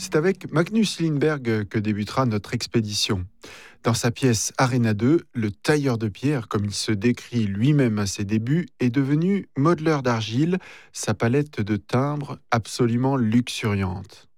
C'est avec Magnus Lindberg que débutera notre expédition. Dans sa pièce Arena 2, le tailleur de pierre, comme il se décrit lui-même à ses débuts, est devenu modeleur d'argile, sa palette de timbres absolument luxuriante.